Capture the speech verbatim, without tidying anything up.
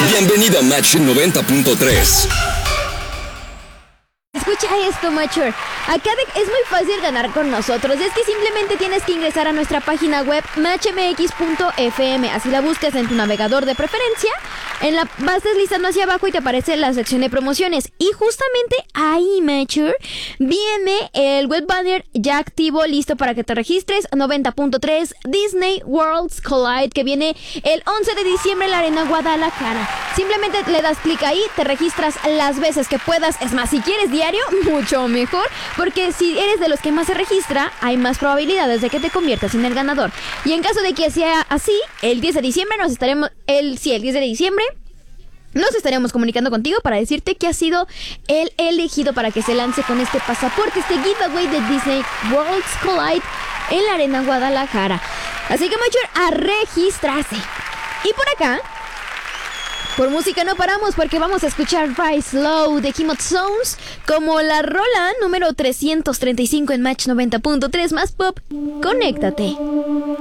Bienvenido a Match noventa punto tres. Escucha esto, Mature. Acá de- es muy fácil ganar con nosotros. Es que simplemente tienes que ingresar a nuestra página web match m x punto f m. Así la buscas en tu navegador de preferencia. En la vas deslizando hacia abajo y te aparece la sección de promociones. Y justamente ahí, Mature, viene el web banner ya activo, listo para que te registres. noventa punto tres Disney Worlds Collide, que viene el once de diciembre en la Arena Guadalajara. Simplemente le das clic ahí, te registras las veces que puedas. Es más, si quieres diario, mucho mejor, porque si eres de los que más se registra, hay más probabilidades de que te conviertas en el ganador. Y en caso de que sea así, el diez de diciembre nos estaremos, el, sí, el diez de diciembre nos estaremos comunicando contigo para decirte que ha sido el elegido para que se lance con este pasaporte, este giveaway de Disney Worlds Collide en la Arena Guadalajara. Así que mucho a registrarse. Y por acá, por música no paramos, porque vamos a escuchar Rise Low de Kimot Zones como la rola número trescientos treinta y cinco en Match noventa punto tres más pop. Conéctate.